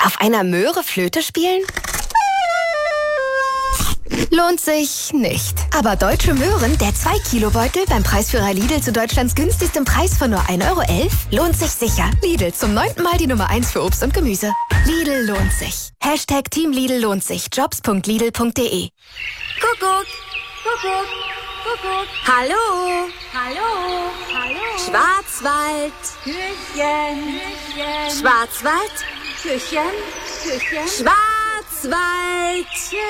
Auf einer Möhre Flöte spielen? Lohnt sich nicht. Aber Deutsche Möhren, der 2-Kilo-Beutel beim Preisführer Lidl zu Deutschlands günstigstem Preis von nur 1,11 € lohnt sich sicher. Lidl, zum 9. Mal die Nummer 1 für Obst und Gemüse. Lidl lohnt sich. Hashtag Team Lidl lohnt sich. Jobs.lidl.de. Kuckuck, Kuckuck, Kuckuck. Hallo, hallo, hallo. Schwarzwald. Küchen, Küchen. Schwarzwald. Küchen, Küchen. Schwarzwald.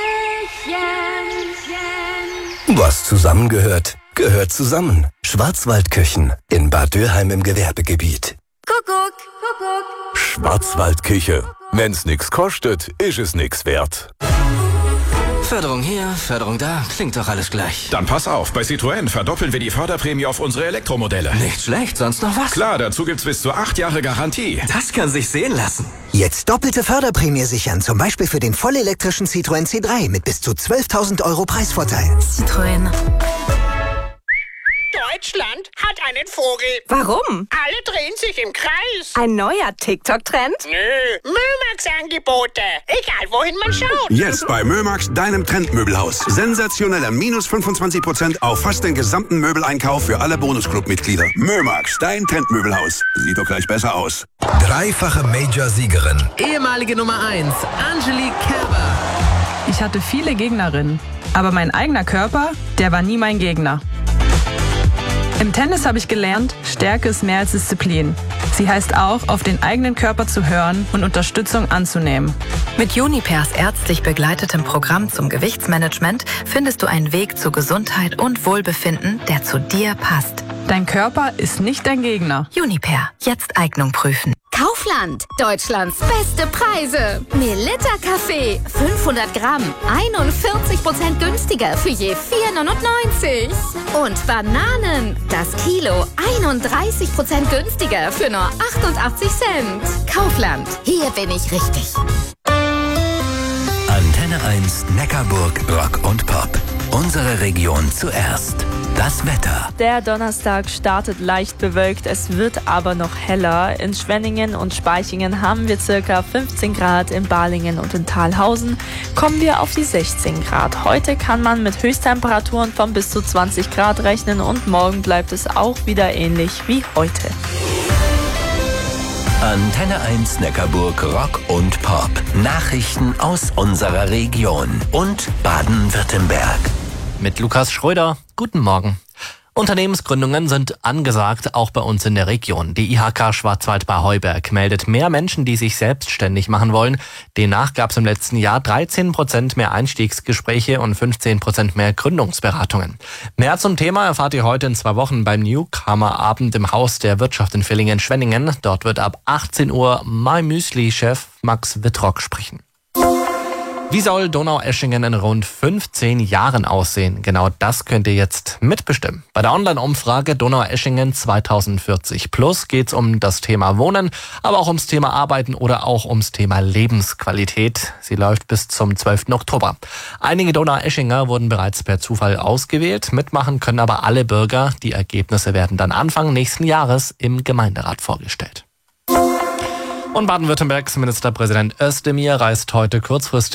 Küchen. Was zusammengehört, gehört zusammen. Schwarzwaldküchen in Bad Dürheim im Gewerbegebiet. Kuckuck, Kuckuck. Schwarzwaldküche. Wenn's nix kostet, ist es nix wert. Förderung hier, Förderung da, klingt doch alles gleich. Dann pass auf, bei Citroën verdoppeln wir die Förderprämie auf unsere Elektromodelle. Nicht schlecht, sonst noch was? Klar, dazu gibt's bis zu 8 Jahre Garantie. Das kann sich sehen lassen. Jetzt doppelte Förderprämie sichern, zum Beispiel für den vollelektrischen Citroën C3 mit bis zu 12.000 € Preisvorteil. Citroën. Deutschland hat einen Vogel. Warum? Alle drehen sich im Kreis. Ein neuer TikTok-Trend? Nö, Mömax-Angebote. Egal, wohin man schaut. Jetzt bei Mömax, deinem Trendmöbelhaus. Sensationeller minus 25% auf fast den gesamten Möbeleinkauf für alle Bonusclub-Mitglieder. Mömax, dein Trendmöbelhaus. Sieht doch gleich besser aus. Dreifache Major-Siegerin. Ehemalige Nummer 1, Angelique Kerber. Ich hatte viele Gegnerinnen, aber mein eigener Körper, der war nie mein Gegner. Im Tennis habe ich gelernt, Stärke ist mehr als Disziplin. Sie heißt auch, auf den eigenen Körper zu hören und Unterstützung anzunehmen. Mit Junipers ärztlich begleitetem Programm zum Gewichtsmanagement findest du einen Weg zu Gesundheit und Wohlbefinden, der zu dir passt. Dein Körper ist nicht dein Gegner. Juniper, jetzt Eignung prüfen. Kaufland, Deutschlands beste Preise. Melitta Kaffee, 500 Gramm, 41% günstiger für je 4,99 €. Und Bananen, das Kilo, 31% günstiger für nur 88 Cent. Kaufland, hier bin ich richtig. Antenne 1 Neckarburg Rock und Pop. Unsere Region zuerst. Das Wetter. Der Donnerstag startet leicht bewölkt, es wird aber noch heller. In Schwenningen und Spaichingen haben wir ca. 15 Grad, in Balingen und in Thalhausen kommen wir auf die 16 Grad. Heute kann man mit Höchsttemperaturen von bis zu 20 Grad rechnen und morgen bleibt es auch wieder ähnlich wie heute. Antenne 1 Neckarburg Rock und Pop. Nachrichten aus unserer Region und Baden-Württemberg. Mit Lukas Schröder. Guten Morgen. Unternehmensgründungen sind angesagt, auch bei uns in der Region. Die IHK Schwarzwald bei Heuberg meldet mehr Menschen, die sich selbstständig machen wollen. Demnach gab es im letzten Jahr 13% mehr Einstiegsgespräche und 15% mehr Gründungsberatungen. Mehr zum Thema erfahrt ihr heute in 2 Wochen beim Newcomer-Abend im Haus der Wirtschaft in Villingen-Schwenningen. Dort wird ab 18 Uhr MyMüsli-Chef Max Wittrock sprechen. Wie soll Donaueschingen in rund 15 Jahren aussehen? Genau das könnt ihr jetzt mitbestimmen. Bei der Online-Umfrage Donaueschingen 2040 Plus geht es um das Thema Wohnen, aber auch ums Thema Arbeiten oder auch ums Thema Lebensqualität. Sie läuft bis zum 12. Oktober. Einige Donaueschinger wurden bereits per Zufall ausgewählt. Mitmachen können aber alle Bürger. Die Ergebnisse werden dann Anfang nächsten Jahres im Gemeinderat vorgestellt. Und Baden-Württembergs Ministerpräsident Özdemir reist heute kurzfristig